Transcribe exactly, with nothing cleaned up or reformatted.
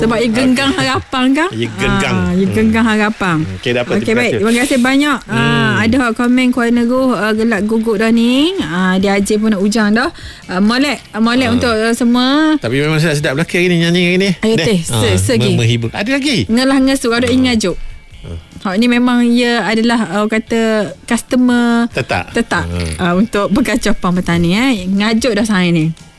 Sebab ia genggang harapan kan. Ia genggang. Ah, ia genggang harapan. Okey, dapat. Okey, baik. Terima kasih banyak. Hmm. Ah, ada hot komen Kuala Negeri uh, gelak gugup dah ni. Ah, dia Ajin pun nak hujang dah. Uh, molek, molek ah. untuk uh, semua. Tapi memang sedap-sedap belakang hari ni nyanyi hari ni. Ayo teh, segi. Menghibur. Ada lagi? Ngelah ngesu ada uh. ingajuk. Hak ni memang ia adalah uh, kata customer tetap tetap uh. Uh, untuk berkacau petani eh. Ngajuk dah saya ni.